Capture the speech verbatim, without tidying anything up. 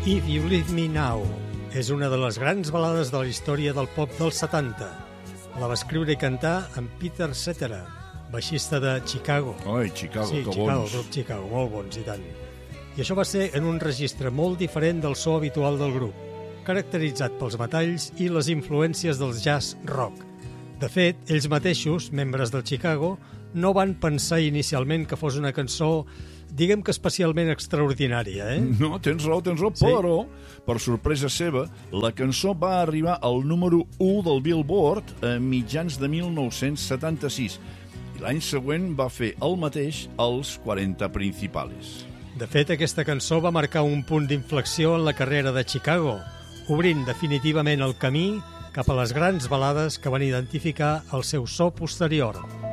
If You Leave Me Now és una de les grans balades de la història del pop dels setanta. La va escriure i cantar en Peter Cetera, baixista de Chicago. Ai, Chicago, sí, que Chicago, bons. grup Chicago, molt bons i tant. I això va ser en un registre molt diferent del so habitual del grup, caracteritzat pels metalls i les influències del jazz rock. De fet, ells mateixos, membres del Chicago, no van pensar inicialment que fos una cançó, diguem que especialment extraordinària, eh? No, tens raó, tens raó, Sí. però, per sorpresa seva, la cançó va arribar al número u del Billboard a mitjans de mil nou-cents setanta-sis i l'any següent va fer el mateix als quaranta principales. De fet, aquesta cançó va marcar un punt d'inflexió en la carrera de Chicago, obrint definitivament el camí cap a les grans balades que van identificar el seu so posterior.